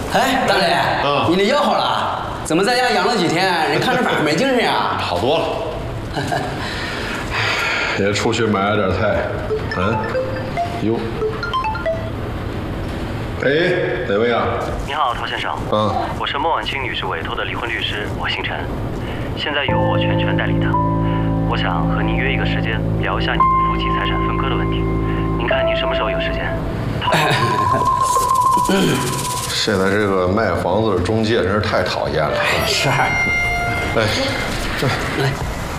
哎，大雷，你的药好了？怎么在家养了几天，人看着反而没精神呀？ 好多了。也出去买了点菜。哟。哎，哪位啊？ 你好，陶先生。我是莫婉清女士委托的离婚律师，我姓陈，现在由我全权代理她。我想和您约一个时间，聊一下你们夫妻财产分割的问题。您看您什么时候有时间？ 现在这个卖房子的中介真是太讨厌了。 是。 哎，这来。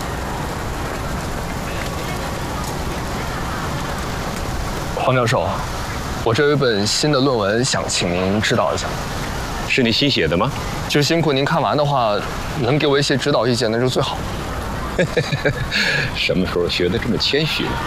黄教授，我这有一本新的论文，想请您指导一下。 是你新写的吗？ 就辛苦您看完的话，能给我一些指导意见，那就最好。 什么时候学得这么谦虚呢？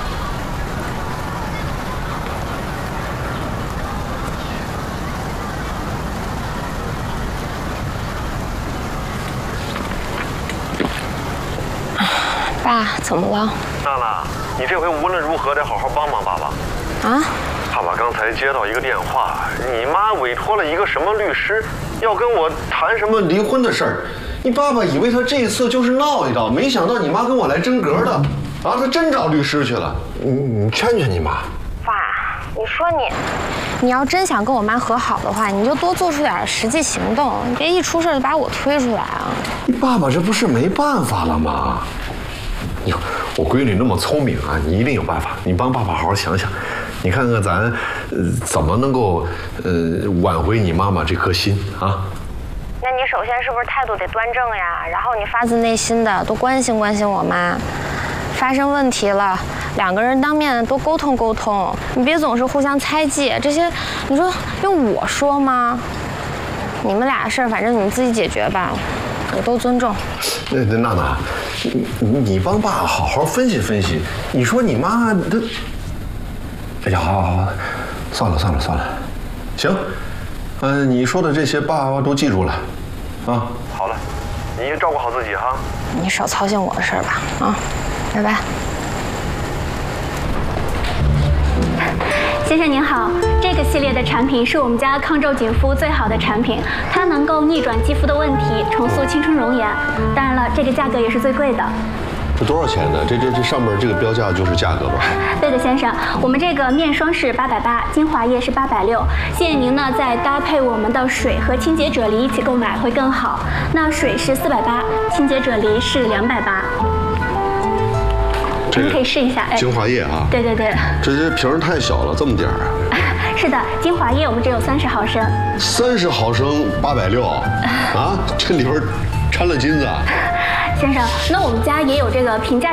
爸，怎么了？ 娜娜，你这回无论如何得好好帮帮爸爸。 啊？ 爸爸刚才接到一个电话，你妈委托了一个什么律师，要跟我谈什么离婚的事儿。你爸爸以为他这一次就是闹一闹，没想到你妈跟我来真格的，他真找律师去了。你劝劝你妈。 爸，你说你要真想跟我妈和好的话，你就多做出点实际行动，你别一出事就把我推出来啊。 你爸爸这不是没办法了吗？我闺女那么聪明啊，你一定有办法。你帮爸爸好好想想，你看看咱怎么能够挽回你妈妈这颗心啊？ 那你首先是不是态度得端正呀？然后你发自内心的多关心关心我妈。发生问题了，两个人当面多沟通沟通，你别总是互相猜忌，这些你说用我说吗？你们俩的事儿反正你们自己解决吧，我都尊重。 娜娜，你帮爸好好分析分析。你说你妈她，哎呀，好，算了，行，你说的这些爸爸都记住了，啊。好了，你照顾好自己哈。 你少操心我的事儿吧，啊，拜拜。 先生您好，这个系列的产品是我们家抗皱紧肤最好的产品，它能够逆转肌肤的问题，重塑青春容颜。当然了，这个价格也是最贵的。 这多少钱呢？这上面这个标价就是价格吧？ 对的，先生，我们这个面霜是880，精华液是860。建议您呢再搭配我们的水和清洁啫喱一起购买会更好。那水是480，清洁啫喱是280。您可以试一下。 精华液啊？ 对。 这瓶太小了，这么点儿啊？ 是的，精华液我们只有30毫升。 30毫升860啊？这里边掺了金子啊？ 先生，那我们家也有这个平价